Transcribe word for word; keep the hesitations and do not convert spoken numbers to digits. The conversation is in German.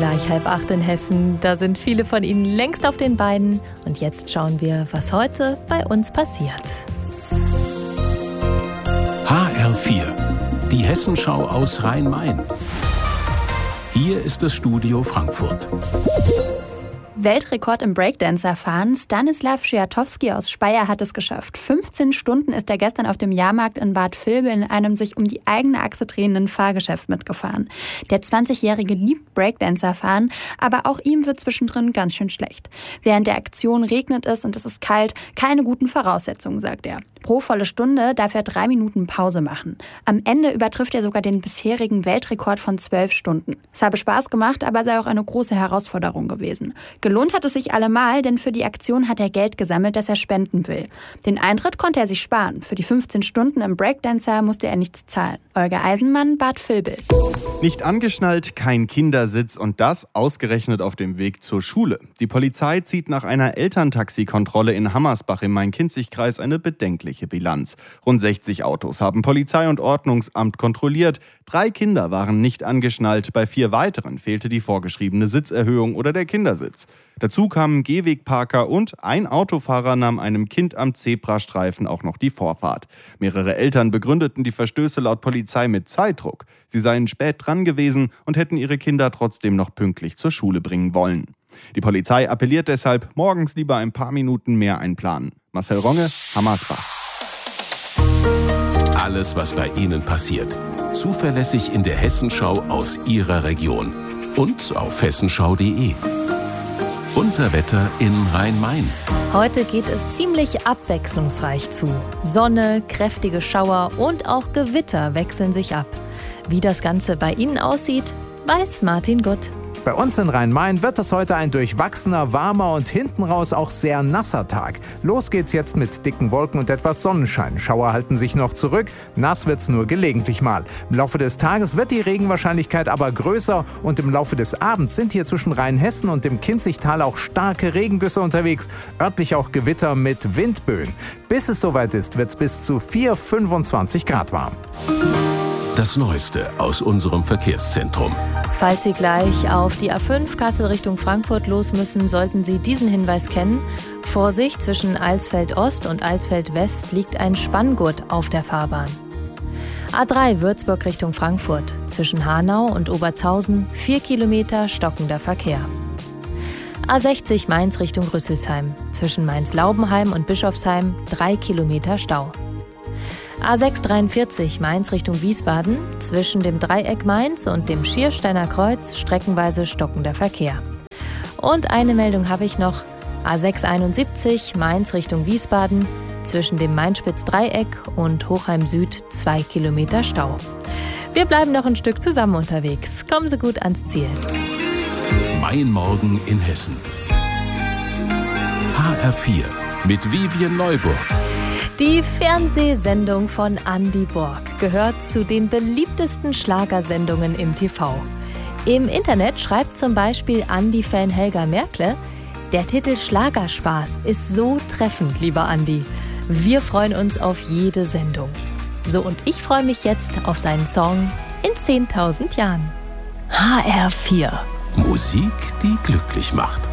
gleich halb acht in Hessen. Da sind viele von Ihnen längst auf den Beinen. Und jetzt schauen wir, was heute bei uns passiert. H R vier, die Hessenschau aus Rhein-Main. Hier ist das Studio Frankfurt. Weltrekord im Breakdancer-Fahren. Stanislav Schiatowski aus Speyer hat es geschafft. fünfzehn Stunden ist er gestern auf dem Jahrmarkt in Bad Vilbel in einem sich um die eigene Achse drehenden Fahrgeschäft mitgefahren. Der zwanzigjährige liebt Breakdancer-Fahren, aber auch ihm wird zwischendrin ganz schön schlecht. Während der Aktion regnet es und es ist kalt, keine guten Voraussetzungen, sagt er. Pro volle Stunde darf er drei Minuten Pause machen. Am Ende übertrifft er sogar den bisherigen Weltrekord von zwölf Stunden. Es habe Spaß gemacht, aber sei auch eine große Herausforderung gewesen. Gelohnt hat es sich allemal, denn für die Aktion hat er Geld gesammelt, das er spenden will. Den Eintritt konnte er sich sparen. Für die fünfzehn Stunden im Breakdancer musste er nichts zahlen. Olga Eisenmann, Bad Vilbel. Nicht angeschnallt, kein Kindersitz und das ausgerechnet auf dem Weg zur Schule. Die Polizei zieht nach einer Elterntaxikontrolle in Hammersbach im Main-Kinzig-Kreis eine bedenkliche Bilanz. Rund sechzig Autos haben Polizei und Ordnungsamt kontrolliert. Drei Kinder waren nicht angeschnallt, bei vier weiteren fehlte die vorgeschriebene Sitzerhöhung oder der Kindersitz. Dazu kamen Gehwegparker und ein Autofahrer nahm einem Kind am Zebrastreifen auch noch die Vorfahrt. Mehrere Eltern begründeten die Verstöße laut Polizei mit Zeitdruck. Sie seien spät dran gewesen und hätten ihre Kinder trotzdem noch pünktlich zur Schule bringen wollen. Die Polizei appelliert deshalb, morgens lieber ein paar Minuten mehr einplanen. Marcel Ronge, Hammersbach. Alles, was bei Ihnen passiert. Zuverlässig in der Hessenschau aus Ihrer Region. Und auf hessenschau punkt de. Unser Wetter in Rhein-Main. Heute geht es ziemlich abwechslungsreich zu. Sonne, kräftige Schauer und auch Gewitter wechseln sich ab. Wie das Ganze bei Ihnen aussieht, weiß Martin Gutt. Bei uns in Rhein-Main wird es heute ein durchwachsener, warmer und hinten raus auch sehr nasser Tag. Los geht's jetzt mit dicken Wolken und etwas Sonnenschein. Schauer halten sich noch zurück, nass wird's nur gelegentlich mal. Im Laufe des Tages wird die Regenwahrscheinlichkeit aber größer und im Laufe des Abends sind hier zwischen Rheinhessen und dem Kinzigtal auch starke Regengüsse unterwegs, örtlich auch Gewitter mit Windböen. Bis es soweit ist, wird's bis zu vier Komma fünfundzwanzig Grad warm. Das Neueste aus unserem Verkehrszentrum. Falls Sie gleich auf die A fünf Kassel Richtung Frankfurt los müssen, sollten Sie diesen Hinweis kennen. Vorsicht, zwischen Alsfeld Ost und Alsfeld West liegt ein Spanngurt auf der Fahrbahn. A drei Würzburg Richtung Frankfurt. Zwischen Hanau und Obertshausen vier Kilometer stockender Verkehr. A sechzig Mainz Richtung Rüsselsheim. Zwischen Mainz-Laubenheim und Bischofsheim drei Kilometer Stau. A sechs dreiundvierzig Mainz Richtung Wiesbaden, zwischen dem Dreieck Mainz und dem Schiersteiner Kreuz streckenweise stockender Verkehr. Und eine Meldung habe ich noch, A sechs einundsiebzig Mainz Richtung Wiesbaden, zwischen dem Mainspitz-Dreieck und Hochheim Süd zwei Kilometer Stau. Wir bleiben noch ein Stück zusammen unterwegs. Kommen Sie gut ans Ziel. Mein Morgen in Hessen. H R vier mit Vivien Neuburg. Die Fernsehsendung von Andy Borg gehört zu den beliebtesten Schlagersendungen im T V. Im Internet schreibt zum Beispiel Andy-Fan Helga Merkle, der Titel Schlagerspaß ist so treffend, lieber Andy. Wir freuen uns auf jede Sendung. So, und ich freue mich jetzt auf seinen Song in zehntausend Jahren. H R vier. Musik, die glücklich macht.